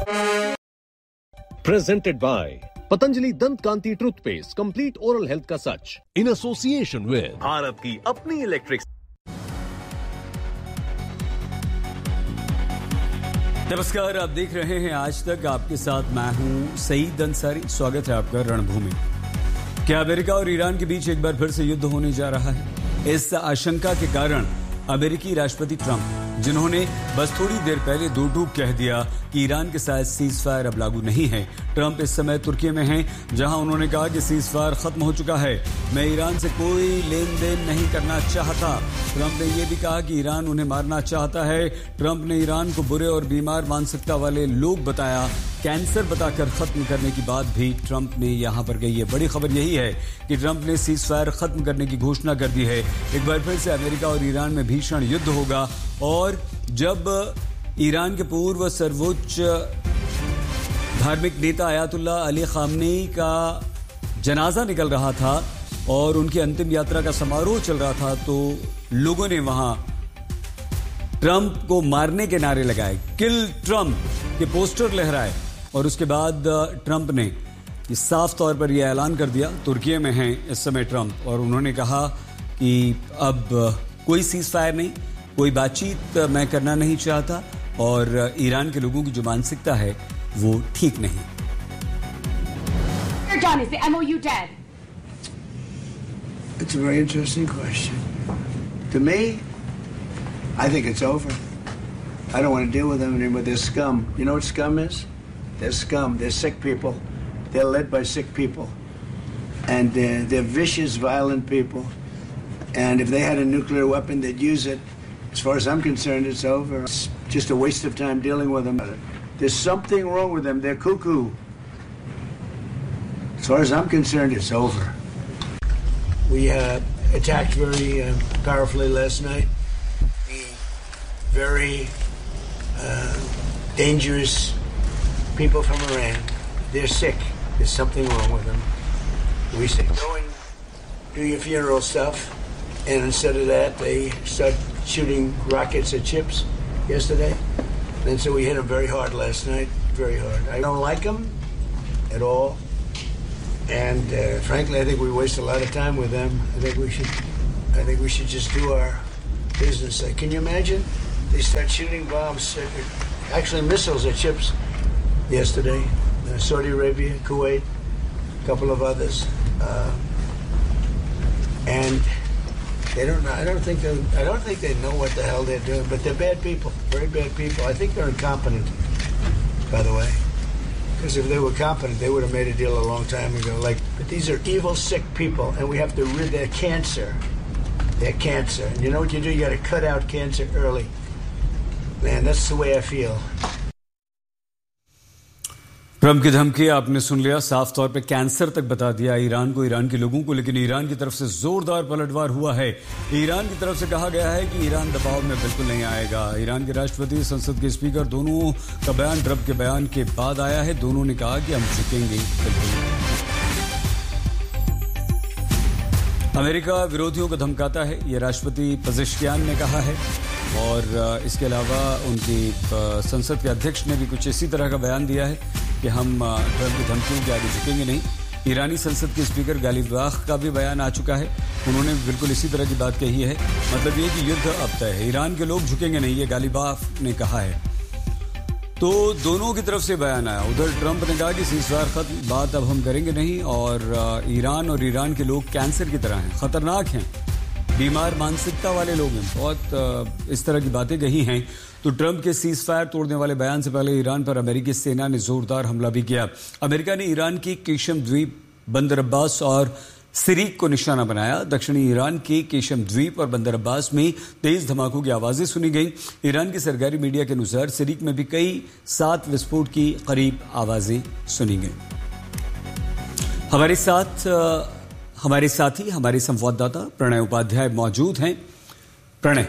Presented by Patanjali दंत कांति toothpaste, complete oral health का सच, in association with Bharat की अपनी इलेक्ट्रिक। नमस्कार, आप देख रहे हैं आज तक। आपके साथ मैं हूं सईद अंसारी। स्वागत है आपका रणभूमि। क्या अमेरिका और ईरान के बीच एक बार फिर से युद्ध होने जा रहा है? इस आशंका के कारण अमेरिकी राष्ट्रपति ट्रंप, जिन्होंने बस थोड़ी देर पहले दो टूक कह दिया कि ईरान के साथ सीज फायर अब लागू नहीं है। ट्रंप इस समय तुर्की में हैं, जहां उन्होंने कहा कि सीज फायर खत्म हो चुका है। मैं ईरान से कोई लेन देन नहीं करना चाहता। ट्रंप ने यह भी कहा कि ईरान उन्हें मारना चाहता है। ट्रंप ने ईरान को बुरे और बीमार मानसिकता वाले लोग बताया। कैंसर बताकर खत्म करने की बात भी ट्रंप ने यहां पर कही है। बड़ी खबर यही है कि ट्रंप ने सीज फायर खत्म करने की घोषणा कर दी है। एक बार फिर से अमेरिका और ईरान में भीषण युद्ध होगा। और जब ईरान के पूर्व सर्वोच्च धार्मिक नेता अयातुल्ला अली खामनेई का जनाजा निकल रहा था और उनकी अंतिम यात्रा का समारोह चल रहा था, तो लोगों ने वहां ट्रंप को मारने के नारे लगाए, किल ट्रंप के पोस्टर लहराए। और उसके बाद ट्रंप ने साफ तौर पर यह ऐलान कर दिया। तुर्की में हैं इस समय ट्रंप, और उन्होंने कहा कि अब कोई सीज फायर नहीं, कोई बातचीत मैं करना नहीं चाहता, और ईरान के लोगों की जो मानसिकता है वो ठीक नहीं। John, is the MOU dead? It's a very interesting question. To me, I think it's over. I don't want to deal with them anymore. They're scum. You know what scum is? They're scum. They're sick people. They're led by sick people. And they're vicious, violent people. And if they had a nuclear weapon, they'd use it. As far as I'm concerned, it's over. It's just a waste of time dealing with them. There's something wrong with them. They're cuckoo. As far as I'm concerned, it's over. We attacked very powerfully last night. The very dangerous people from Iran. They're sick. There's something wrong with them. We said, go and do your funeral stuff. And instead of that, they start shooting rockets at ships yesterday. And so we hit them very hard last night, very hard. I don't like them at all. And frankly, I think we waste a lot of time with them. I think we should just do our business. Can you imagine? They start shooting bombs, actually missiles at ships yesterday. Saudi Arabia, Kuwait, a couple of others. And they don't know. I don't think they know what the hell they're doing. But they're bad people, very bad people. I think they're incompetent, by the way. Because if they were competent, they would have made a deal a long time ago. But these are evil, sick people, and we have to rid their cancer. Their cancer. And you know what you do? You got to cut out cancer early. Man, that's the way I feel. Trump की धमकी आपने सुन लिया। साफ तौर पे cancer तक बता दिया ईरान को, ईरान के लोगों को। लेकिन ईरान की तरफ से जोरदार पलटवार हुआ है। ईरान की तरफ से कहा गया है कि ईरान दबाव में बिल्कुल नहीं आएगा। ईरान के राष्ट्रपति, संसद के स्पीकर, दोनों का बयान ट्रंप के बयान के बाद आया है। दोनों ने कहा कि हम झुकेंगे बिल्कुल। अमेरिका विरोधियों को धमकाता है, ये राष्ट्रपति पजेश्कियान ने कहा है। और इसके अलावा उनकी संसद के अध्यक्ष ने भी कुछ इसी तरह का बयान दिया है कि हम ट्रंप की धमकियों के आगे झुकेंगे नहीं। ईरानी संसद के स्पीकर गालिबाफ का भी बयान आ चुका है। उन्होंने बिल्कुल इसी तरह की बात कही है। मतलब ये कि युद्ध अब तय है, ईरान के लोग झुकेंगे नहीं, ये गालिबाफ ने कहा है। तो दोनों की तरफ से बयान आया। उधर ट्रंप ने कहा कि सीज़फायर खत्म, बात अब हम करेंगे नहीं। और ईरान के लोग कैंसर की तरह हैं, खतरनाक हैं, बीमार मानसिकता वाले लोग हैं। बहुत इस तरह की बातें कही हैं। तो ट्रंप के सीज फायर तोड़ने वाले बयान से पहले ईरान पर अमेरिकी सेना ने जोरदार हमला भी किया। अमेरिका ने ईरान की केशम द्वीप, बंदर अब्बास और सिरीक को निशाना बनाया। दक्षिणी ईरान के केशम द्वीप और बंदर अब्बास में तेज धमाकों की आवाजें सुनी गई। ईरान की सरकारी मीडिया के अनुसार सिरीक में भी कई 7 विस्फोट की करीब आवाजें सुनी गई। हमारे साथी, हमारे संवाददाता प्रणय उपाध्याय मौजूद हैं। प्रणय,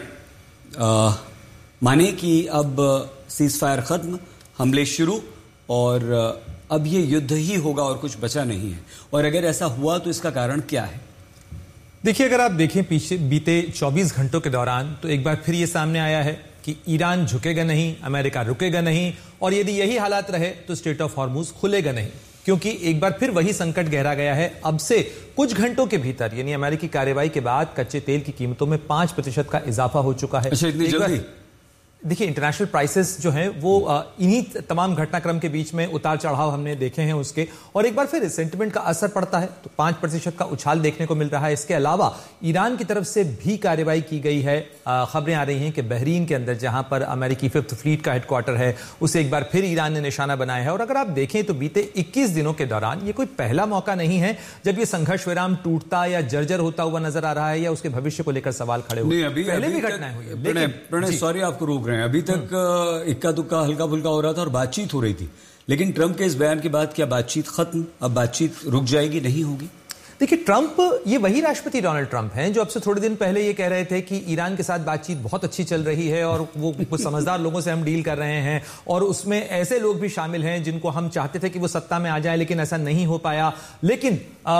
माने कि अब सीज फायर खत्म, हमले शुरू, और अब ये युद्ध ही होगा और कुछ बचा नहीं है। और अगर ऐसा हुआ तो इसका कारण क्या है? देखिए, अगर आप देखें पीछे बीते 24 घंटों के दौरान, तो एक बार फिर ये सामने आया है कि ईरान झुकेगा नहीं, अमेरिका रुकेगा नहीं, और यदि यही हालात रहे तो स्ट्रेट ऑफ हॉर्मुज खुलेगा नहीं, क्योंकि एक बार फिर वही संकट गहरा गया है। अब से कुछ घंटों के भीतर यानी अमेरिकी कार्रवाई के बाद कच्चे तेल की कीमतों में 5% का इजाफा हो चुका है। अच्छा, इतनी जल्दी? देखिए, इंटरनेशनल प्राइसेस जो हैं वो इन्हीं तमाम घटनाक्रम के बीच में उतार चढ़ाव हमने देखे हैं उसके, और एक बार फिर सेंटिमेंट का असर पड़ता है तो 5% का उछाल देखने को मिल रहा है। इसके अलावा ईरान की तरफ से भी कार्रवाई की गई है। खबरें आ रही हैं कि बहरीन के अंदर जहां पर अमेरिकी 5th फ्लीट का हेडक्वार्टर है उसे एक बार फिर ईरान ने निशाना बनाया है। और अगर आप देखें तो बीते 21 दिनों के दौरान ये कोई पहला मौका नहीं है जब ये संघर्ष विराम टूटता या जर्जर होता हुआ नजर आ रहा है या उसके भविष्य को लेकर सवाल खड़े हुए। पहले भी घटनाएं हुई है। प्रणय, सॉरी आपको रोक रहे हैं, अभी तक इक्का दुक्का हल्का फुल्का हो रहा था और बातचीत हो रही थी, लेकिन ट्रंप के इस बयान के बाद क्या बातचीत खत्म? अब बातचीत रुक जाएगी, नहीं होगी? देखिए, ट्रंप ये वही राष्ट्रपति डोनाल्ड ट्रंप हैं जो अब से थोड़े दिन पहले ये कह रहे थे कि ईरान के साथ बातचीत बहुत अच्छी चल रही है और वो कुछ समझदार लोगों से हम डील कर रहे हैं, और उसमें ऐसे लोग भी शामिल हैं जिनको हम चाहते थे कि वो सत्ता में आ जाए लेकिन ऐसा नहीं हो पाया, लेकिन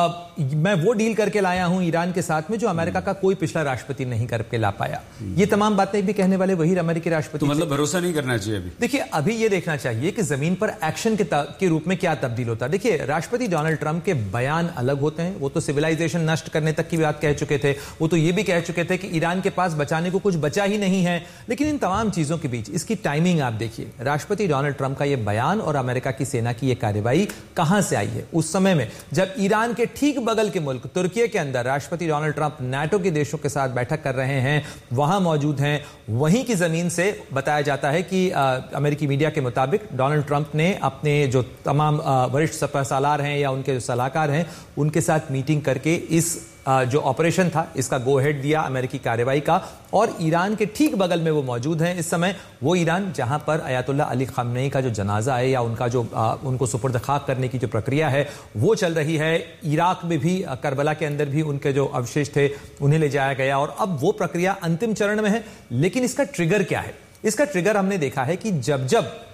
मैं वो डील करके लाया हूं ईरान के साथ में जो अमेरिका का कोई पिछला राष्ट्रपति नहीं करके ला पाया। ये तमाम बातें भी कहने वाले वही अमेरिकी राष्ट्रपति। तो मतलब भरोसा नहीं करना चाहिए अभी? देखिए, अभी ये देखना चाहिए कि जमीन पर एक्शन के रूप में क्या तब्दील होता है। देखिए, राष्ट्रपति डोनाल्ड ट्रंप के बयान अलग होते हैं। वो तो सिविलाइजेशन नष्ट करने तक की बात कह चुके थे, वो तो ये भी कह चुके थे कि ईरान के पास बचाने को कुछ बचा ही नहीं है। लेकिन इन तमाम चीजों के बीच इसकी टाइमिंग आप देखिए, राष्ट्रपति डोनाल्ड ट्रंप का यह बयान और अमेरिका की सेना की यह कार्रवाई कहां से आई है? उस समय में जब ईरान के ठीक बगल के मुल्क तुर्की के अंदर राष्ट्रपति डोनाल्ड ट्रंप नाटो के देशों के साथ बैठक कर रहे हैं, वहां मौजूद हैं। वहीं की जमीन से बताया जाता है कि अमेरिकी मीडिया के मुताबिक डोनाल्ड ट्रंप ने अपने जो तमाम वरिष्ठ सलाहकार हैं या उनके जो सलाहकार हैं उनके साथ मीटिंग करके इस जो ऑपरेशन था इसका गो हेड दिया अमेरिकी कार्रवाई का, और ईरान के ठीक बगल में वो मौजूद हैं इस समय। वो ईरान जहां पर अयातुल्लाह अली खamenei का जो जनाजा है या उनका जो उनको सुपुर्द खाक करने की जो प्रक्रिया है वो चल रही है। इराक में भी करबला के अंदर भी उनके जो अवशेष थे उन्हें ले जाया गया, और अब वो प्रक्रिया अंतिम चरण में है। लेकिन इसका ट्रिगर क्या है? इसका ट्रिगर हमने देखा है कि जब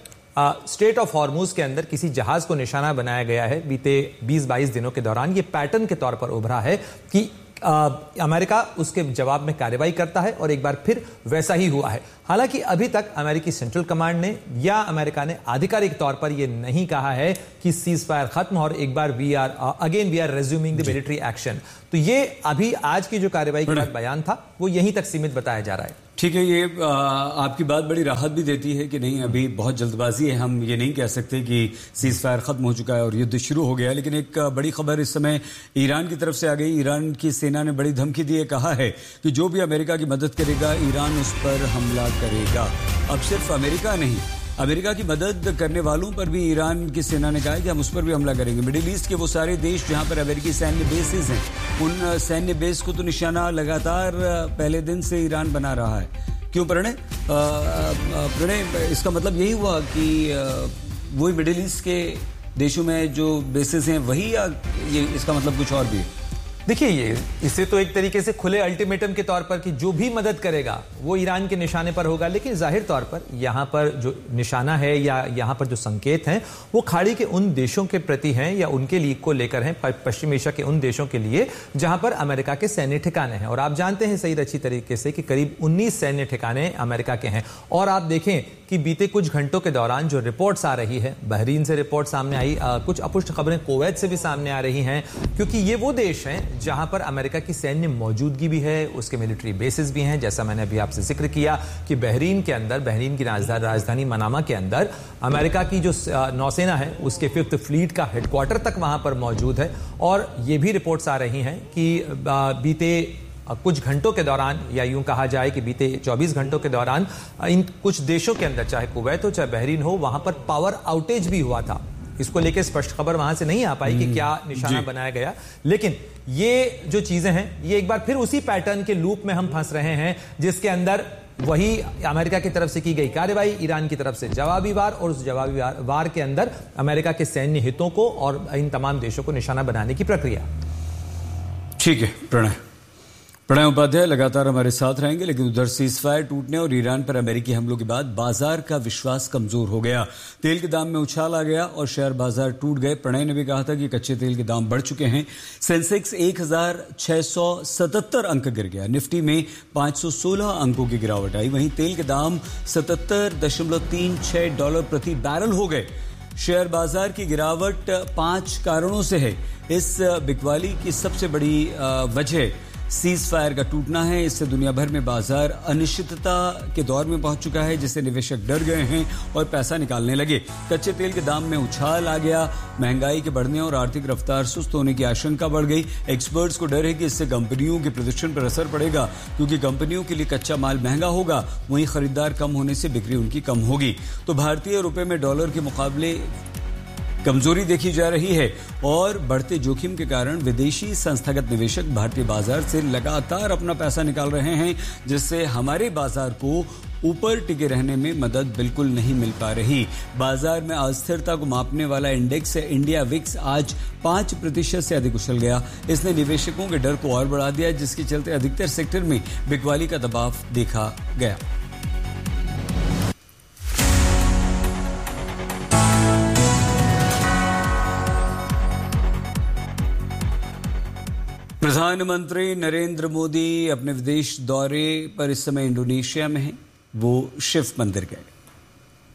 स्ट्रेट ऑफ हॉर्मुज के अंदर किसी जहाज को निशाना बनाया गया है बीते 20-22 दिनों के दौरान, ये पैटर्न के तौर पर उभरा है कि अमेरिका उसके जवाब में कार्रवाई करता है, और एक बार फिर वैसा ही हुआ है। हालांकि अभी तक अमेरिकी सेंट्रल कमांड ने या अमेरिका ने आधिकारिक तौर पर यह नहीं कहा है कि सीज फायर खत्म और एक बार we are resuming the military action. तो ये अभी आज की जो कार्रवाई का बयान था वो यहीं तक सीमित बताया जा रहा है। ठीक है, ये आपकी बात बड़ी राहत भी देती है कि नहीं अभी बहुत जल्दबाजी है, हम ये नहीं कह सकते कि सीज फायर खत्म हो चुका है और युद्ध शुरू हो गया। लेकिन एक बड़ी खबर इस समय ईरान की तरफ से आ गई। ईरान की सेना ने बड़ी धमकी दी है, कहा है कि जो भी अमेरिका की मदद करेगा ईरान उस पर हमला करेगा। अब सिर्फ अमेरिका नहीं, अमेरिका की मदद करने वालों पर भी ईरान की सेना ने कहा है कि हम उस पर भी हमला करेंगे। मिडिल ईस्ट के वो सारे देश जहां पर अमेरिकी सैन्य बेसेस हैं, उन सैन्य बेस को तो निशाना लगातार पहले दिन से ईरान बना रहा है। क्यों प्रणय? इसका मतलब यही हुआ कि वही मिडिल ईस्ट के देशों में जो बेसेस हैं वही, या ये इसका मतलब कुछ और भी है? देखिए, ये इसे तो एक तरीके से खुले अल्टीमेटम के तौर पर कि जो भी मदद करेगा वो ईरान के निशाने पर होगा। लेकिन जाहिर तौर पर यहाँ पर जो निशाना है या यहाँ पर जो संकेत हैं वो खाड़ी के उन देशों के प्रति हैं या उनके लिए को लेकर हैं, पश्चिम एशिया के उन देशों के लिए जहां पर अमेरिका के सैन्य ठिकाने हैं। और आप जानते हैं सही अच्छी तरीके से कि करीब 19 सैन्य ठिकाने अमेरिका के हैं। और आप देखें कि बीते कुछ घंटों के दौरान जो रिपोर्ट्स आ रही है, बहरीन से रिपोर्ट सामने आई, कुछ अपुष्ट खबरें कुवैत से भी सामने आ रही हैं, क्योंकि ये वो देश हैं जहां पर अमेरिका की सैन्य मौजूदगी भी है, उसके मिलिट्री बेसिस भी हैं। जैसा मैंने अभी आपसे जिक्र किया कि बहरीन के अंदर, बहरीन की राजधानी मनामा के अंदर अमेरिका की जो नौसेना है उसके 5th फ्लीट का हेडक्वार्टर तक वहां पर मौजूद है। और ये भी रिपोर्ट्स आ रही हैं कि बीते कुछ घंटों के दौरान, या यूं कहा जाए कि बीते 24 घंटों के दौरान इन कुछ देशों के अंदर, चाहे कुवैत हो चाहे बहरीन हो, वहां पर पावर आउटेज भी हुआ था। इसको लेकर स्पष्ट खबर वहां से नहीं आ पाई कि क्या निशाना बनाया गया। लेकिन ये जो चीजें हैं ये एक बार फिर उसी पैटर्न के लूप में हम फंस रहे हैं जिसके अंदर वही अमेरिका की तरफ से की गई कार्रवाई, ईरान की तरफ से जवाबी वार, और उस जवाबी वार के अंदर अमेरिका के सैन्य हितों को और इन तमाम देशों को निशाना बनाने की प्रक्रिया। ठीक है प्रणय। प्रणय उपाध्याय लगातार हमारे साथ रहेंगे, लेकिन उधर सीजफायर टूटने और ईरान पर अमेरिकी हमलों के बाद बाजार का विश्वास कमजोर हो गया। तेल के दाम में उछाल आ गया और शेयर बाजार टूट गए। प्रणय ने भी कहा था कि कच्चे तेल के दाम बढ़ चुके हैं। सेंसेक्स 1677 अंक गिर गया। निफ्टी में 516 अंकों की गिरावट आई। वहीं तेल के दाम $77.36 प्रति बैरल हो गए। शेयर बाजार की गिरावट 5 कारणों से है। इस बिकवाली की सबसे बड़ी वजह सीज फायर का टूटना है। इससे दुनिया भर में बाजार अनिश्चितता के दौर में पहुंच चुका है, जिससे निवेशक डर गए हैं और पैसा निकालने लगे। कच्चे तेल के दाम में उछाल आ गया। महंगाई के बढ़ने और आर्थिक रफ्तार सुस्त होने की आशंका बढ़ गई। एक्सपर्ट्स को डर है कि इससे कंपनियों के प्रदर्शन पर असर पड़ेगा, क्योंकि कंपनियों के लिए कच्चा माल महंगा होगा, वहीं खरीदार कम होने से बिक्री उनकी कम होगी। तो भारतीय रुपए में डॉलर के मुकाबले कमजोरी देखी जा रही है और बढ़ते जोखिम के कारण विदेशी संस्थागत निवेशक भारतीय बाजार से लगातार अपना पैसा निकाल रहे हैं, जिससे हमारे बाजार को ऊपर टिके रहने में मदद बिल्कुल नहीं मिल पा रही। बाजार में अस्थिरता को मापने वाला इंडेक्स इंडिया विक्स आज 5% से अधिक उछल गया। इसने निवेशकों के डर को और बढ़ा दिया, जिसके चलते अधिकतर सेक्टर में बिकवाली का दबाव देखा गया। प्रधानमंत्री नरेंद्र मोदी अपने विदेश दौरे पर इस समय इंडोनेशिया में हैं। वो शिव मंदिर गए।